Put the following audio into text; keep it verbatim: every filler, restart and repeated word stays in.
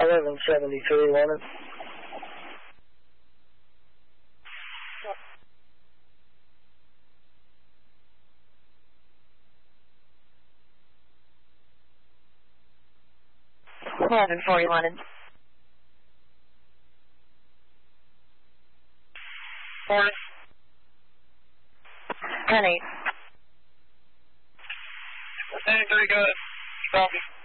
eleven seventy-three, wanted. eleven forty, wanted. Morning. ten eight. ten three, go ahead. Copy.